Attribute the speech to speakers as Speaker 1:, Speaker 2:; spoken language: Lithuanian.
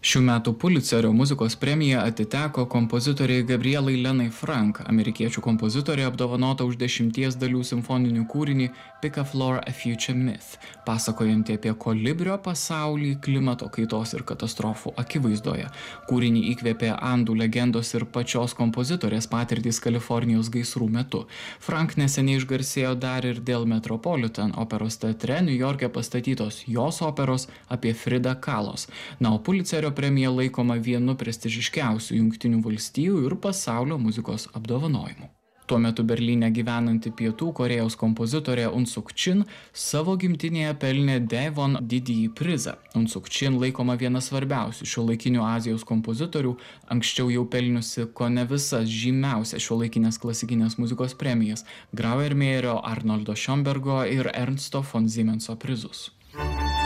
Speaker 1: Šių metų Pulitzerio muzikos premija atiteko kompozitoriai Gabrielai Lenai Frank, amerikiečių kompozitorė apdovanota už 10 dalių simfoninį kūrinį Pick a Floor, a Future Myth, pasakojantį apie kolibrio pasaulį klimato kaitos ir katastrofų akivaizdoje. Kūrinį įkvėpė Andų legendos ir pačios kompozitorės patirtys Kalifornijos gaisrų metu. Frank neseniai išgarsėjo dar ir dėl Metropolitan operos teatre Niujorke pastatytos jos operos apie Frida Kahlos. Na, o Pulitzerio premija laikoma vienu prestižiškiausių Jungtinių valstijų ir pasaulio muzikos apdovanojimų. Tuo metu Berlyne gyvenanti Pietų Korėjos kompozitorė Un Suk Chin savo gimtinėje pelnė Devon didįjį prizą. Un Suk Chin laikoma viena svarbiausių šiuolaikinių Azijos kompozitorių, anksčiau jau pelniusi kone visas žymiausias šiuolaikinės klasikinės muzikos premijas – Grauermeierio, Arnoldo Schönbergo ir Ernsto von Siemenso prizus.